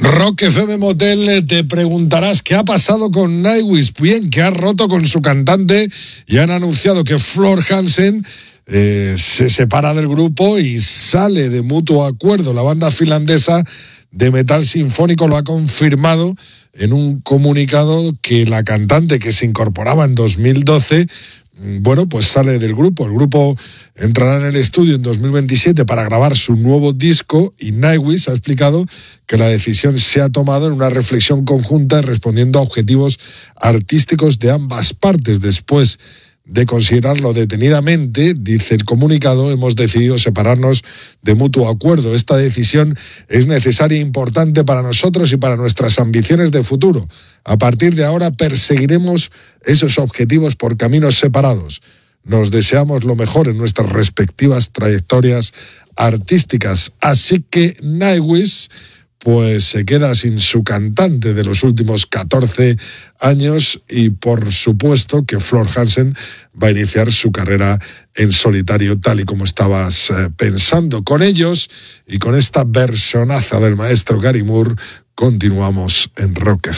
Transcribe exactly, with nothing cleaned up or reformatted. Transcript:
Rock F M Motel, te preguntarás qué ha pasado con Nightwish. Bien, que ha roto con su cantante y han anunciado que Floor Hansen eh, se separa del grupo y sale de mutuo acuerdo. La banda finlandesa de metal sinfónico lo ha confirmado en un comunicado que la cantante, que se incorporaba en dos mil doce, bueno, pues sale del grupo. El grupo entrará en el estudio en dos mil veintisiete para grabar su nuevo disco y Nightwish ha explicado que la decisión se ha tomado en una reflexión conjunta respondiendo a objetivos artísticos de ambas partes. Después de considerarlo detenidamente, dice el comunicado, hemos decidido separarnos de mutuo acuerdo. Esta decisión es necesaria e importante para nosotros y para nuestras ambiciones de futuro. A partir de ahora perseguiremos esos objetivos por caminos separados. Nos deseamos lo mejor en nuestras respectivas trayectorias artísticas. Así que Nightwish pues se queda sin su cantante de los últimos catorce años y por supuesto que Floor Hansen va a iniciar su carrera en solitario tal y como estabas eh, pensando. Con ellos y con esta versionaza del maestro Gary Moore continuamos en Rock F M.